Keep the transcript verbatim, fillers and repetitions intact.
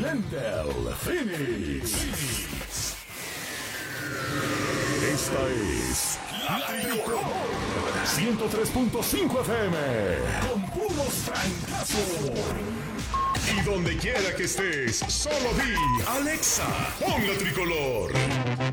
Glendale, Phoenix. Esta es La Tricolor ciento tres punto cinco F M con puros francazos. Y donde quiera que estés, solo di Alexa, pon La Tricolor.